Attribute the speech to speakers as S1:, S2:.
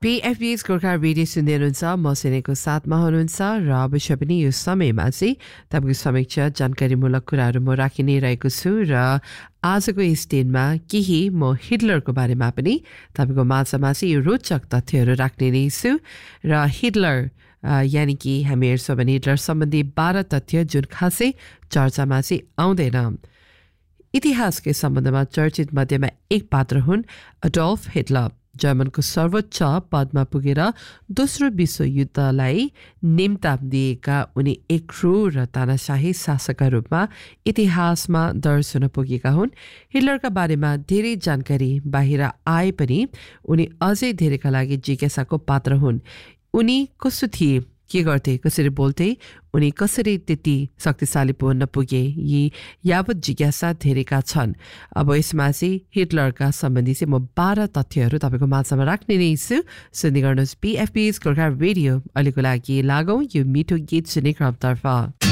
S1: PFB's Gorkha radio सुन्दै हुनुहुन्छ म सेनेको साथमा हुनुहुन्छ र अवश्य पनि यो समयमा चाहिँ तपाईँको समक्ष जानकारीमूलक कुराहरू म राखि नै रहेको छु र आजको यस दिनमा केही म हिटलरको बारेमा पनि तपाईँको माझमा चाहिँ यो रोचक तथ्यहरू राख्ने नै छु र हिटलर यानि कि हामी हेर्छौँ भने हिटलर सम्बन्धी 12 तथ्य जुन खासै चर्चामा चाहिँ आउँदैन इतिहासकै सम्बन्धमा चर्चित मध्येमा एक पात्र हुन् अडोल्फ हिटलर जर्मनको सर्वोच्च पदमा पुगेर दोस्रो विश्वयुद्धलाई निम्ता दिएका उनी एक क्रूर र तानाशाही शासकका रूपमा इतिहासमा दर्ज हुन पुगेका हुन् हिटलरका बारेमा धेरै जानकारी बाहिर आए पनि उनी अझै धेरैका लागि जिज्ञासाको पात्र हुन् उनी कस्तो थिए के गर्थे कसरी बोल्थे उनी कसरी त्यति शक्तिशाली पुग्न पुगे यी यावत जिज्ञासा धेरैका छन् अब यसमा चाहिँ हिटलरका सम्बन्धी चाहिँ म 12 तथ्यहरू तपाईँको माझमा राख्ने नै छु सुन्दै गर्नुहोस् PFB's गोर्खा रेडियो अहिलेको लागि लागौँ यो मिठो गीत सुन्ने क्रमतर्फ